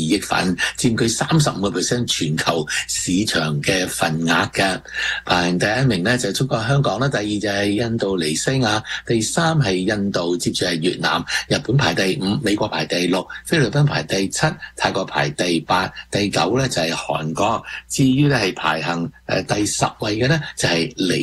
億份，佔據35% 全球市場嘅份額嘅。排名第一名咧就係中國香港啦，第二就係印度尼西亞，第三係印度，接住係越南，日本排第5，美國排第6，菲律賓排第7，泰國排第8，第9咧就係韓國。至於咧係排行第10位嘅咧就係